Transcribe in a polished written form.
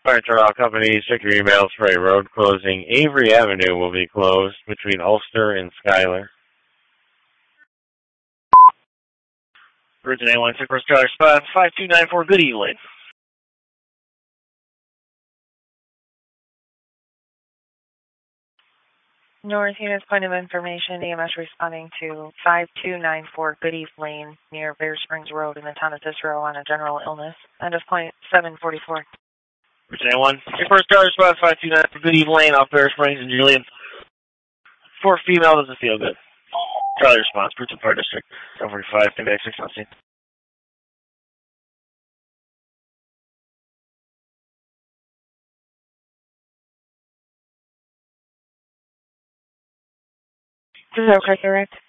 Fire Turtle Company, check your emails for a road closing. Avery Avenue will be closed between Ulster and Schuyler. Virgin A1, Super Skyler Spot, 5294, good evening. North Units Point of Information, EMS responding to 5294 Goodies Lane near Bear Springs Road in the town of Cicero on a general illness. End of point 744. Virgin A1, Super Skyler Spot, 5294 Goodies Lane off Bear Springs and Julian. 4 female doesn't feel good. Charlie response, Bridgeton Park District, 745, Payback 6 on scene. This is okay, correct?